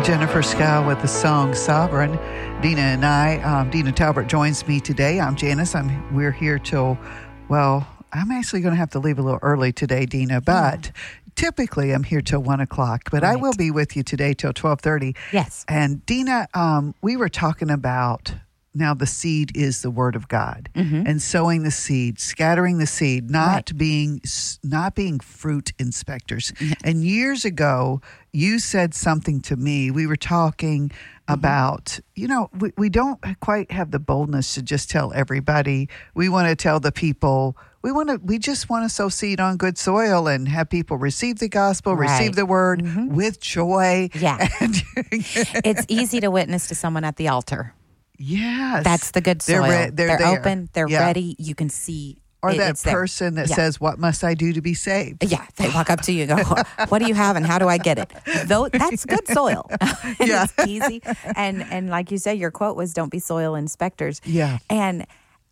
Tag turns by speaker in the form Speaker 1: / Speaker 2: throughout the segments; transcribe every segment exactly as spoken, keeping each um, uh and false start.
Speaker 1: Jennifer Scow with the song Sovereign. Dina and I, um, Dina Talbert joins me today. I'm Janice. I'm, we're here till, well, I'm actually going to have to leave a little early today, Dina, but mm. typically I'm here till one o'clock, but right. I will be with you today till twelve thirty.
Speaker 2: Yes.
Speaker 1: And Dina, um, we were talking about, now the seed is the word of God, mm-hmm. and sowing the seed, scattering the seed, not right. being not being fruit inspectors. Yeah. And years ago, you said something to me. We were talking mm-hmm. about, you know, we, we don't quite have the boldness to just tell everybody. We want to tell the people. We want to. We just want to sow seed on good soil and have people receive the gospel, right. receive the word mm-hmm. with joy.
Speaker 2: Yeah, and it's easy to witness to someone at the altar.
Speaker 1: Yes.
Speaker 2: That's the good soil.
Speaker 1: They're, re- they're,
Speaker 2: they're
Speaker 1: there.
Speaker 2: open. They're
Speaker 1: yeah.
Speaker 2: ready. You can see.
Speaker 1: Or
Speaker 2: it,
Speaker 1: that person
Speaker 2: there.
Speaker 1: that
Speaker 2: yeah.
Speaker 1: says, what must I do to be saved?
Speaker 2: Yeah. They walk up to you and go, what do you have and how do I get it? Though that's good soil.
Speaker 1: yeah.
Speaker 2: It's easy. And and like you say, your quote was, don't be soil inspectors.
Speaker 1: Yeah.
Speaker 2: And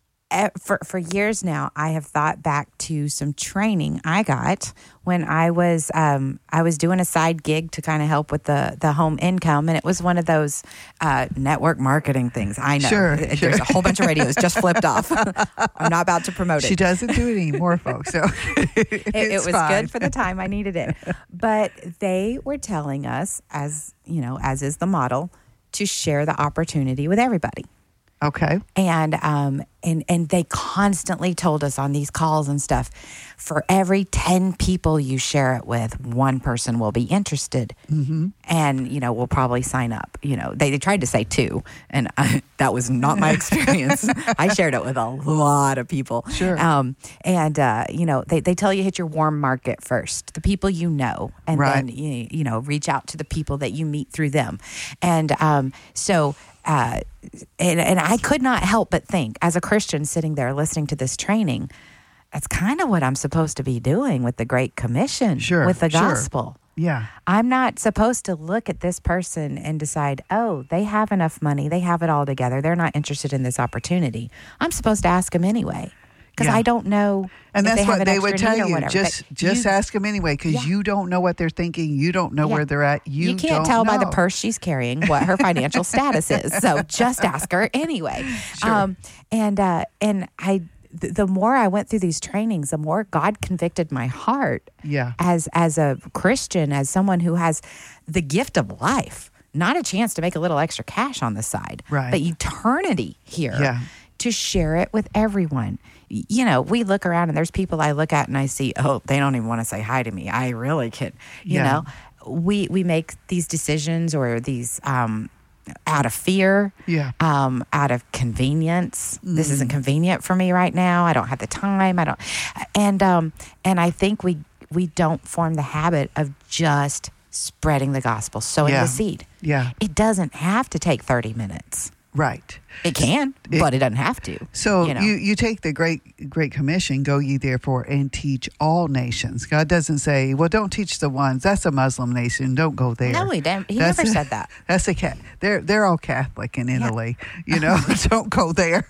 Speaker 2: for for years now, I have thought back to some training I got when I was um, I was doing a side gig to kind of help with the, the home income, and it was one of those uh, network marketing things. I know
Speaker 1: sure,
Speaker 2: there's
Speaker 1: sure.
Speaker 2: a whole bunch of radios just flipped off. I'm not about to promote it.
Speaker 1: She doesn't do it anymore, folks. So
Speaker 2: it, it was
Speaker 1: fine.
Speaker 2: good for the time I needed it, but they were telling us, as you know, as is the model, to share the opportunity with everybody.
Speaker 1: Okay.
Speaker 2: And um and and they constantly told us on these calls and stuff, for every ten people you share it with, one person will be interested, mm-hmm. and you know will probably sign up. You know, they, they tried to say two, and I, that was not my experience. I shared it with a lot of people.
Speaker 1: Sure.
Speaker 2: Um and uh, you know they they tell you hit your warm market first, the people you know, and
Speaker 1: right.
Speaker 2: then you, you know reach out to the people that you meet through them, and um so. Uh, and, and I could not help but think, as a Christian sitting there listening to this training, that's kind of what I'm supposed to be doing with the Great Commission,
Speaker 1: sure,
Speaker 2: with the
Speaker 1: sure.
Speaker 2: gospel.
Speaker 1: Yeah.
Speaker 2: I'm not supposed to look at this person and decide, oh, they have enough money, they have it all together, they're not interested in this opportunity. I'm supposed to ask them anyway. Because
Speaker 1: yeah.
Speaker 2: I don't know,
Speaker 1: and
Speaker 2: if
Speaker 1: that's
Speaker 2: they
Speaker 1: what
Speaker 2: have
Speaker 1: they would tell you.
Speaker 2: Whatever,
Speaker 1: just, just
Speaker 2: you,
Speaker 1: ask them anyway, because
Speaker 2: yeah.
Speaker 1: you don't know what they're thinking. You don't know
Speaker 2: yeah.
Speaker 1: where they're at. You,
Speaker 2: you can't
Speaker 1: don't
Speaker 2: tell
Speaker 1: know.
Speaker 2: by the purse she's carrying what her financial status is. So just ask her anyway.
Speaker 1: Sure.
Speaker 2: Um, and uh, and I, th- the more I went through these trainings, the more God convicted my heart.
Speaker 1: Yeah.
Speaker 2: As as a Christian, as someone who has the gift of life, not a chance to make a little extra cash on the side,
Speaker 1: right.
Speaker 2: but eternity here.
Speaker 1: Yeah.
Speaker 2: To share it with everyone. You know, we look around and there's people I look at and I see, oh, they don't even want to say hi to me. I really could, you
Speaker 1: yeah.
Speaker 2: know, we we make these decisions or these um, out of fear,
Speaker 1: yeah,
Speaker 2: um, out of convenience. Mm. This isn't convenient for me right now. I don't have the time. I don't, and um, and I think we we don't form the habit of just spreading the gospel, sowing
Speaker 1: yeah.
Speaker 2: the seed.
Speaker 1: Yeah,
Speaker 2: it doesn't have to take thirty minutes.
Speaker 1: Right.
Speaker 2: It can, it, but it doesn't have to.
Speaker 1: So
Speaker 2: you know?
Speaker 1: you, you take the great Great Commission, go ye therefore and teach all nations. God doesn't say, well, don't teach the ones. That's a Muslim nation. Don't go there.
Speaker 2: No, he, didn't. he
Speaker 1: that's
Speaker 2: never
Speaker 1: a,
Speaker 2: said that.
Speaker 1: That's a cat. They're they're all Catholic in Italy.
Speaker 2: Yeah.
Speaker 1: You know, don't go there.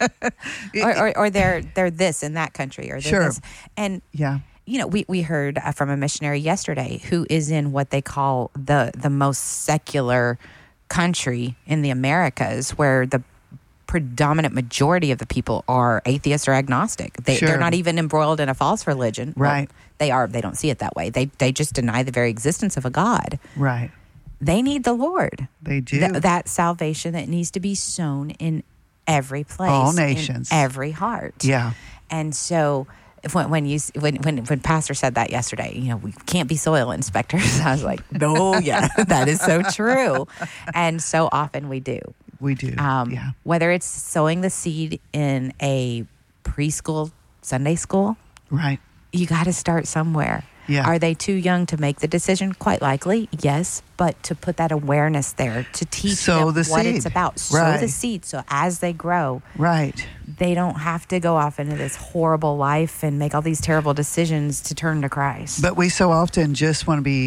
Speaker 2: or, or or they're they're this in that country or they're
Speaker 1: sure.
Speaker 2: this. And
Speaker 1: yeah.
Speaker 2: You know, we, we heard uh, from a missionary yesterday who is in what they call the the most secular country in the Americas, where the predominant majority of the people are atheists or agnostic. They,
Speaker 1: sure.
Speaker 2: They're not even embroiled in a false religion.
Speaker 1: Right.
Speaker 2: Well, they are. They don't see it that way. They they just deny the very existence of a God.
Speaker 1: Right.
Speaker 2: They need the Lord.
Speaker 1: They do.
Speaker 2: Th- that salvation that needs to be sown in every place.
Speaker 1: All nations.
Speaker 2: In every heart.
Speaker 1: Yeah.
Speaker 2: And so when when you when when when Pastor said that yesterday, you know, we can't be soil inspectors. I was like, no, yeah, that is so true. And so often we do.
Speaker 1: We do.
Speaker 2: Um,
Speaker 1: yeah.
Speaker 2: Whether it's sowing the seed in a preschool, Sunday school,
Speaker 1: right?
Speaker 2: You got to start somewhere.
Speaker 1: Yeah.
Speaker 2: Are they too young to make the decision? Quite likely, yes. But to put that awareness there, to teach
Speaker 1: sow
Speaker 2: them
Speaker 1: the
Speaker 2: what
Speaker 1: seed.
Speaker 2: it's about.
Speaker 1: Right.
Speaker 2: Sow the seed. So as they grow,
Speaker 1: right,
Speaker 2: they don't have to go off into this horrible life and make all these terrible decisions to turn to Christ.
Speaker 1: But we so often just want to be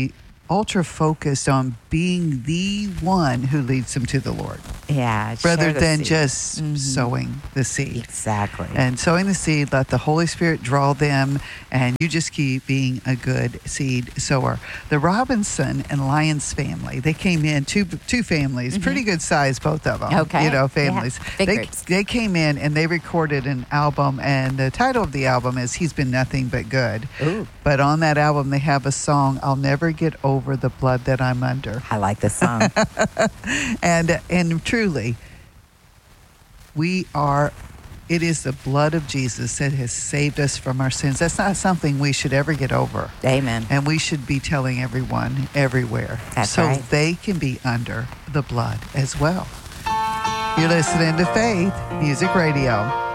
Speaker 1: ultra focused on being the one who leads them to the Lord,
Speaker 2: Yeah.
Speaker 1: rather
Speaker 2: share the
Speaker 1: than
Speaker 2: seed.
Speaker 1: just
Speaker 2: Mhm.
Speaker 1: sowing the seed.
Speaker 2: Exactly.
Speaker 1: And sowing the seed, let the Holy Spirit draw them, and you just keep being a good seed sower. The Robinson and Lyons family, they came in, two two families, pretty good size, both of them.
Speaker 2: Okay.
Speaker 1: You know,
Speaker 2: Yeah.
Speaker 1: families.
Speaker 2: Big
Speaker 1: They,
Speaker 2: groups.
Speaker 1: they came in and they recorded an album, and the title of the album is He's Been Nothing But Good.
Speaker 2: Ooh,
Speaker 1: But on that album, they have a song, I'll Never Get Over the Blood That I'm Under.
Speaker 2: I like this song.
Speaker 1: And and truly, we are, it is the blood of Jesus that has saved us from our sins. That's not something we should ever get over.
Speaker 2: Amen.
Speaker 1: And we should be telling everyone everywhere.
Speaker 2: That's
Speaker 1: so
Speaker 2: right.
Speaker 1: they can be under the blood as well. You're listening to Faith Music Radio.